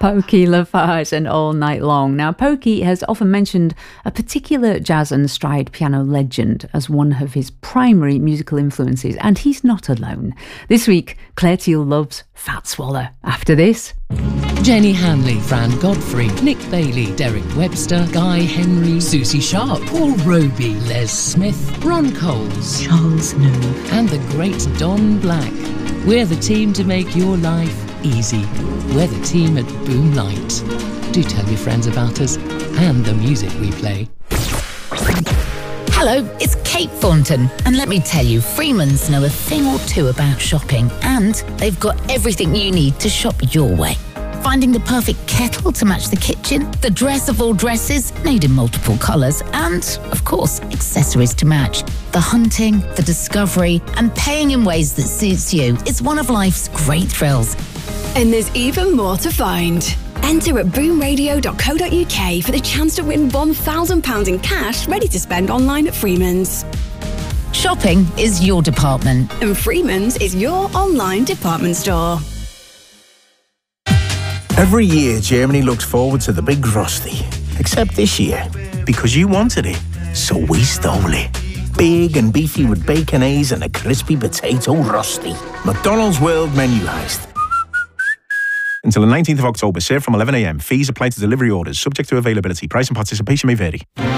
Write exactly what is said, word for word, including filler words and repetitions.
Pokey Lafarge and All Night Long. Now, Pokey has often mentioned a particular jazz and stride piano legend as one of his primary musical influences, and he's not alone. This week, Claire Teal loves Fat Swallow. After this... Jenny Hanley, Fran Godfrey, Nick Bailey, Derek Webster, Guy Henry, Susie Sharp, Paul Roby, Les Smith, Ron Coles, Charles Nove, and the great Don Black. We're the team to make your life easy. We're the team at Boomlight. Do tell your friends about us and the music we play. Hello, it's Kate Thornton, and let me tell you, Freeman's know a thing or two about shopping, and they've got everything you need to shop your way. Finding the perfect kettle to match the kitchen, the dress of all dresses, made in multiple colours, and, of course, accessories to match. The hunting, the discovery, and paying in ways that suits you is one of life's great thrills. And there's even more to find. Enter at boom radio dot co dot U K for the chance to win one thousand pounds in cash ready to spend online at Freeman's. Shopping is your department. And Freeman's is your online department store. Every year, Germany looks forward to the big Rusty. Except this year, because you wanted it, so we stole it. Big and beefy with bacon A's and a crispy potato Rusty. McDonald's World Menu Heist. Until the nineteenth of October, served from eleven a m. Fees apply to delivery orders, subject to availability. Price and participation may vary.